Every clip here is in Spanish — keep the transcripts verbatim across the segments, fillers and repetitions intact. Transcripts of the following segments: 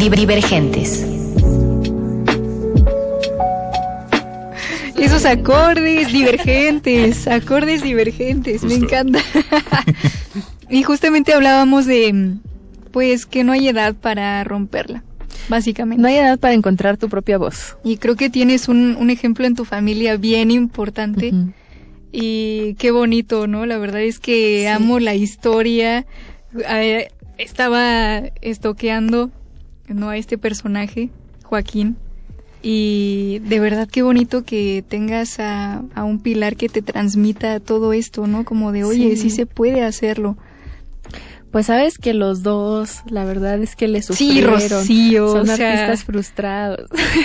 Divergentes. Esos acordes divergentes, acordes divergentes, Justo. Me encanta. Y justamente hablábamos de, pues, que no hay edad para romperla, básicamente. No hay edad para encontrar tu propia voz. Y creo que tienes un, un ejemplo en tu familia bien importante. Uh-huh. Y qué bonito, ¿no? La verdad es que sí. Amo la historia. Eh, estaba estoqueando, ¿no?, a este personaje, Joaquín. Y de verdad qué bonito que tengas a, a un pilar que te transmita todo esto, ¿no? Como de, oye, sí, sí se puede hacerlo. Pues sabes que los dos, la verdad es que le sufrieron. Sí, Rocío, son o sea... artistas frustrados.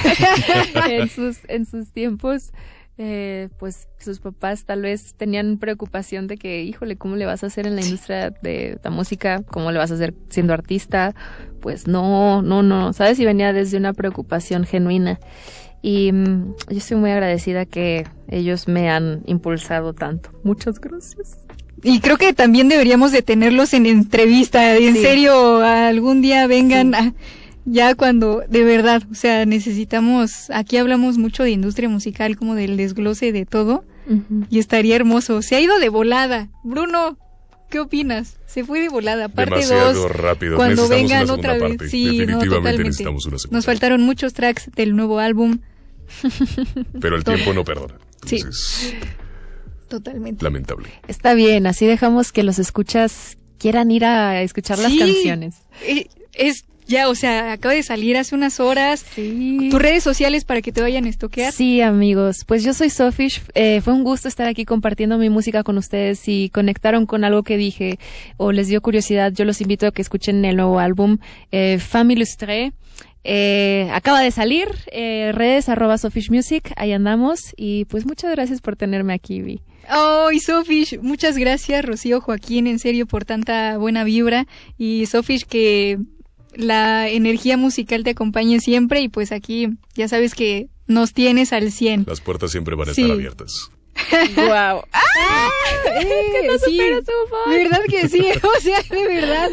en sus en sus tiempos, eh, pues sus papás tal vez tenían preocupación de que, híjole, ¿cómo le vas a hacer en la industria de la música? ¿Cómo le vas a hacer siendo artista? Pues no, no, no, ¿sabes? Y venía desde una preocupación genuina. Y um, yo estoy muy agradecida que ellos me han impulsado tanto. Muchas gracias. Y creo que también deberíamos de tenerlos en entrevista, en sí. serio, algún día vengan sí. a, ya cuando, de verdad, o sea, necesitamos, aquí hablamos mucho de industria musical, como del desglose de todo, uh-huh. y estaría hermoso. Se ha ido de volada. Bruno, ¿qué opinas? Se fue de volada, parte Demasiado dos. rápido. Cuando vengan otra vez. Parte. Sí, definitivamente no, totalmente. Necesitamos una segunda. Nos faltaron muchos tracks del nuevo álbum. Pero el tiempo no perdona. Entonces, sí. Totalmente. Lamentable. Está bien, así dejamos que los escuchas quieran ir a escuchar sí, las canciones. Eh, es ya, o sea, acaba de salir hace unas horas. Sí. ¿Tus redes sociales para que te vayan a estoquear? Sí, amigos. Pues yo soy Sofish. Eh, fue un gusto estar aquí compartiendo mi música con ustedes. Si conectaron con algo que dije o les dio curiosidad, yo los invito a que escuchen el nuevo álbum, eh, Femme Illustrée. Eh, acaba de salir, eh, redes arroba Sofish Music, ahí andamos. Y pues muchas gracias por tenerme aquí, Vi. Oh, y Sofish, muchas gracias, Rocío, Joaquín, en serio, por tanta buena vibra. Y Sofish, que la energía musical te acompañe siempre. Y pues aquí, ya sabes que nos tienes al cien. Las puertas siempre van a sí. estar abiertas. ¡Wow! ¡Ah! Eh, que no sí, supera su voz. De verdad que sí, o sea, de verdad.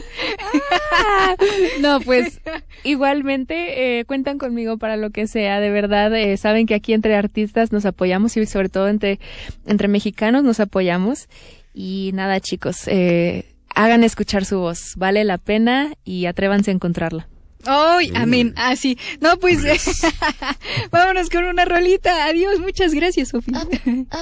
Ah, no, pues igualmente eh, cuentan conmigo para lo que sea, de verdad. Eh, saben que aquí entre artistas nos apoyamos y sobre todo entre, entre mexicanos nos apoyamos. Y nada, chicos, eh, hagan escuchar su voz, vale la pena y atrévanse a encontrarla. ¡Ay, oh, amén! Ah, sí. No, pues, vámonos con una rolita. Adiós, muchas gracias, Sofía.